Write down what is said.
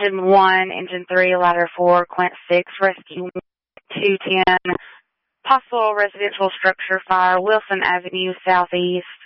Engine 1, Engine 3, Ladder 4, Quint 6, Rescue 210, possible residential structure fire, Wilson Avenue Southeast.